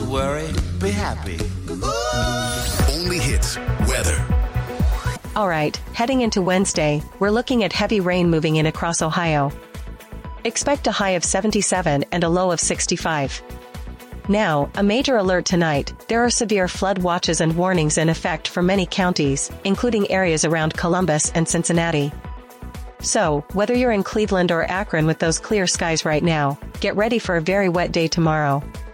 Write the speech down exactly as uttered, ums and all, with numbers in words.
worry, be happy. Only Hits weather. Alright, heading into Wednesday, we're looking at heavy rain moving in across Ohio. Expect a high of seventy-seven and a low of sixty-five. Now, a major alert tonight. There are severe flood watches and warnings in effect for many counties, including areas around Columbus and Cincinnati. So, whether you're in Cleveland or Akron with those clear skies right now, get ready for a very wet day tomorrow.